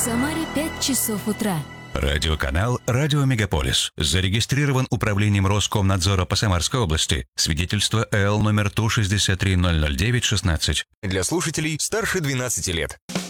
Самаре 5 часов утра. Радиоканал «Радио Мегаполис». Зарегистрирован управлением Роскомнадзора по Самарской области. Свидетельство ЭЛ номер ТУ 6300916. Для слушателей старше 12 лет.